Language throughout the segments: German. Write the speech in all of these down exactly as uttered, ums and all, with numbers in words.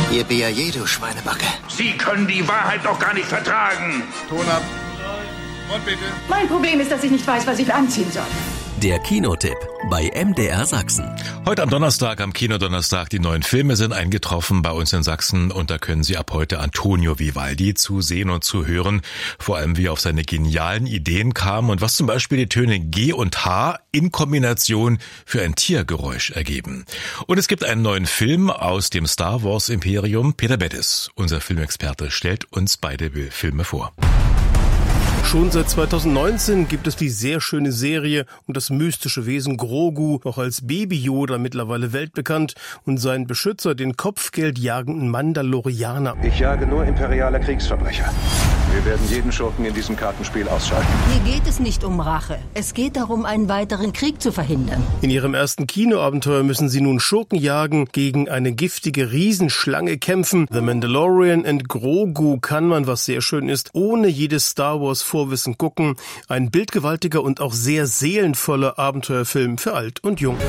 Yippie, du Schweinebacke. Sie können die Wahrheit doch gar nicht vertragen. Ton ab. Und bitte. Mein Problem ist, dass ich nicht weiß, was ich anziehen soll. Der Kinotipp bei M D R Sachsen. Heute am Donnerstag, am Kinodonnerstag, die neuen Filme sind eingetroffen bei uns in Sachsen und da können Sie ab heute Antonio Vivaldi zu sehen und zu hören. Vor allem, wie er auf seine genialen Ideen kam und was zum Beispiel die Töne G und H in Kombination für ein Tiergeräusch ergeben. Und es gibt einen neuen Film aus dem Star Wars Imperium. Peter Bettis, unser Filmexperte, stellt uns beide Filme vor. Schon seit zweitausendneunzehn gibt es die sehr schöne Serie um das mystische Wesen Grogu, auch als Baby Yoda mittlerweile weltbekannt, und seinen Beschützer, den kopfgeldjagenden Mandalorianer. Ich jage nur imperiale Kriegsverbrecher. Wir werden jeden Schurken in diesem Kartenspiel ausschalten. Hier geht es nicht um Rache. Es geht darum, einen weiteren Krieg zu verhindern. In ihrem ersten Kinoabenteuer müssen sie nun Schurken jagen, gegen eine giftige Riesenschlange kämpfen. The Mandalorian and Grogu kann man, was sehr schön ist, ohne jedes Star Wars Vorwissen gucken. Ein bildgewaltiger und auch sehr seelenvoller Abenteuerfilm für alt und jung.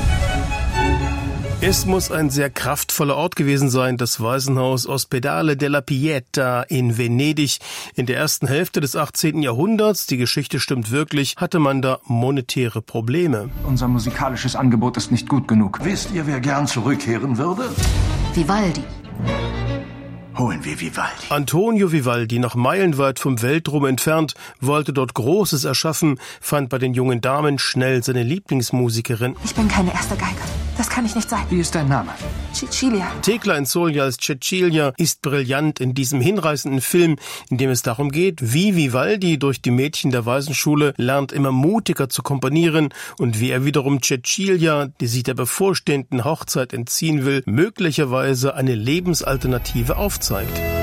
Es muss ein sehr kraftvoller Ort gewesen sein, das Waisenhaus Ospedale della Pietà in Venedig. In der ersten Hälfte des achtzehnten Jahrhunderts, die Geschichte stimmt wirklich, hatte man da monetäre Probleme. Unser musikalisches Angebot ist nicht gut genug. Wisst ihr, wer gern zurückkehren würde? Vivaldi. Holen wir Vivaldi. Antonio Vivaldi, noch meilenweit vom Weltruhm entfernt, wollte dort Großes erschaffen, fand bei den jungen Damen schnell seine Lieblingsmusikerin. Ich bin keine erste Geige. Das kann ich nicht sein. Wie ist dein Name? Cecilia. Thekla Insoglia als Cecilia ist brillant in diesem hinreißenden Film, in dem es darum geht, wie Vivaldi durch die Mädchen der Waisenschule lernt, immer mutiger zu komponieren und wie er wiederum Cecilia, die sich der bevorstehenden Hochzeit entziehen will, möglicherweise eine Lebensalternative aufzeigt.